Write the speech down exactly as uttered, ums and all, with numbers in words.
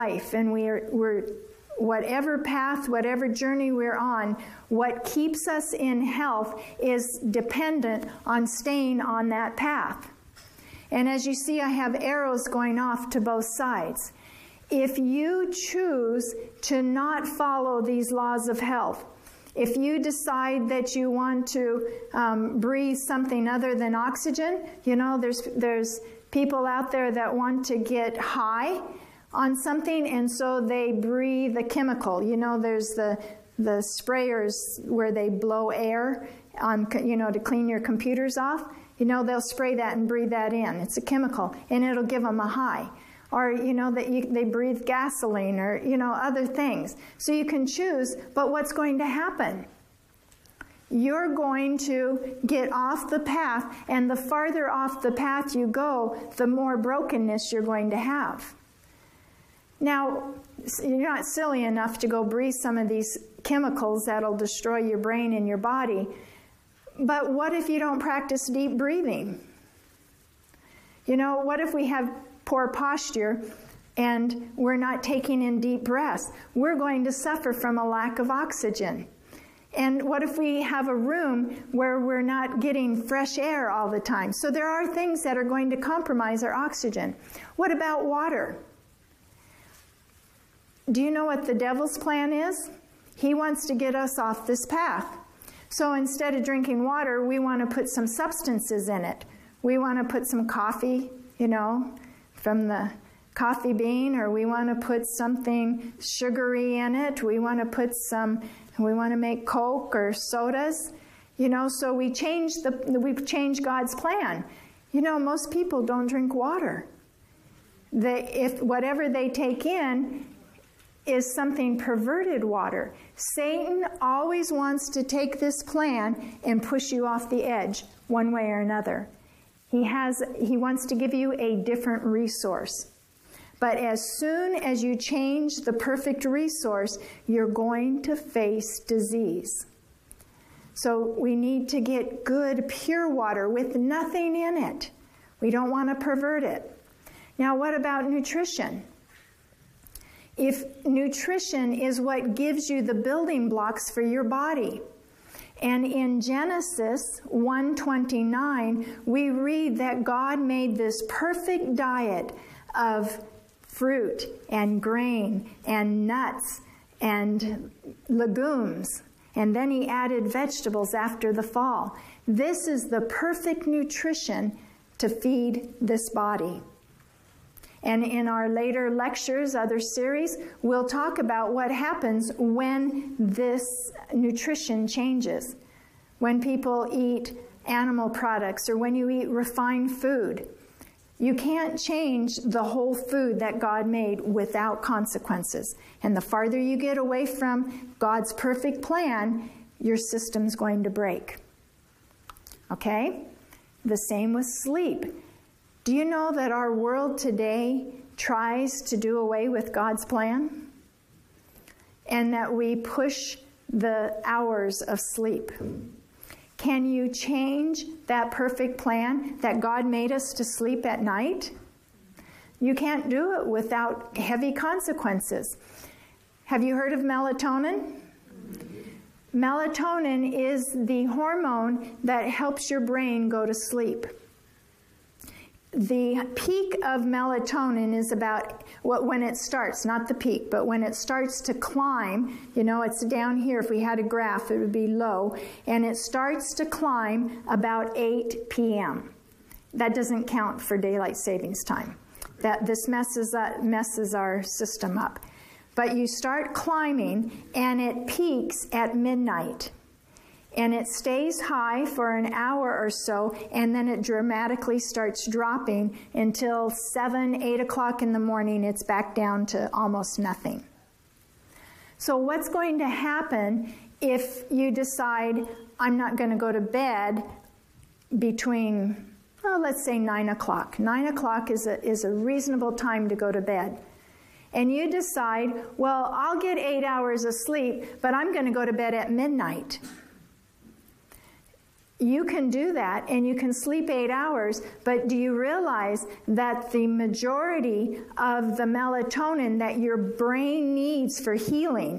life, and we're, we're whatever path, whatever journey we're on, what keeps us in health is dependent on staying on that path. And as you see, I have arrows going off to both sides. If you choose to not follow these laws of health, if you decide that you want to um, breathe something other than oxygen, you know, there's, there's people out there that want to get high on something, and so they breathe a chemical. You know, there's the the sprayers where they blow air on, you know, to clean your computers off. You know, they'll spray that and breathe that in. It's a chemical, and it'll give them a high. Or, you know, that you, they breathe gasoline or, you know, other things. So you can choose, but what's going to happen? You're going to get off the path, and the farther off the path you go, the more brokenness you're going to have. Now, you're not silly enough to go breathe some of these chemicals that'll destroy your brain and your body. But what if you don't practice deep breathing? You know, what if we have poor posture and we're not taking in deep breaths? We're going to suffer from a lack of oxygen. And what if we have a room where we're not getting fresh air all the time? So there are things that are going to compromise our oxygen. What about water? Do you know what the devil's plan is? He wants to get us off this path. So instead of drinking water, we want to put some substances in it. We want to put some coffee, you know, from the coffee bean, or we want to put something sugary in it. We want to put some, we want to make Coke or sodas, you know, so we change the, we've changed God's plan. You know, most people don't drink water. They, if whatever they take in is something perverted water. Satan always wants to take this plan and push you off the edge one way or another. He has, he wants to give you a different resource. But as soon as you change the perfect resource, you're going to face disease. So we need to get good, pure water with nothing in it. We don't want to pervert it. Now, what about nutrition? If nutrition is what gives you the building blocks for your body. And in Genesis one twenty-nine, we read that God made this perfect diet of fruit and grain and nuts and legumes. And then he added vegetables after the fall. This is the perfect nutrition to feed this body. And in our later lectures, other series, we'll talk about what happens when this nutrition changes. When people eat animal products or when you eat refined food. You can't change the whole food that God made without consequences. And the farther you get away from God's perfect plan, your system's going to break. Okay? The same with sleep. Do you know that our world today tries to do away with God's plan? And that we push the hours of sleep. Can you change that perfect plan that God made us to sleep at night? You can't do it without heavy consequences. Have you heard of melatonin? Melatonin is the hormone that helps your brain go to sleep. The peak of melatonin is about when it starts, not the peak, but when it starts to climb. You know, it's down here. If we had a graph, it would be low. And it starts to climb about eight p m That doesn't count for daylight savings time. That this messes up, messes our system up. But you start climbing, and it peaks at midnight. And it stays high for an hour or so, and then it dramatically starts dropping until seven, eight o'clock in the morning. It's back down to almost nothing. So what's going to happen if you decide, I'm not going to go to bed between, oh, let's say nine o'clock. nine o'clock is a, is a reasonable time to go to bed. And you decide, well, I'll get eight hours of sleep, but I'm going to go to bed at midnight. you can do that, and you can sleep eight hours, but do you realize that the majority of the melatonin that your brain needs for healing